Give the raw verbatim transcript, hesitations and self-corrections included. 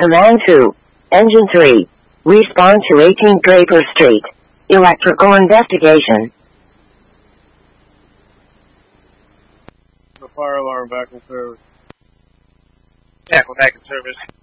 Command two. Engine three. Respond to eighteen Draper Street. Electrical investigation. The fire alarm back in service. Tackle back in service.